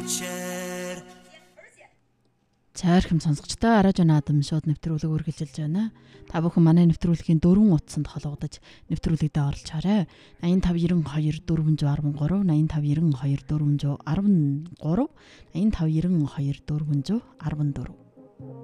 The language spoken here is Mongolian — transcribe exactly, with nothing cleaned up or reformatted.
Цайрхам сонсогчдоо Аражан наадам шууд нэвтрүүлэг үргэлжилж байна. Та бүхэн манай нэвтрүүлгийн дөрвөн утсанд холбогдож нэвтрүүлэгдээ оролцоорой. найман тав найман хоёр дөрвөн зуун арван гурав, найман тав найман хоёр дөрвөн зуун арван гурав, найман тав найман хоёр дөрвөн зуун арван дөрвөн.